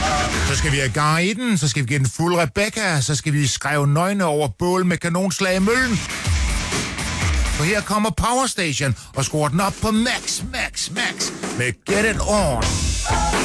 Så skal vi have gang i den, så skal vi give den fuld Rebecca, så skal vi skrive nøgne over bål med kanonslag i møllen. For her kommer Power Station og skruer den op på max med Get It On.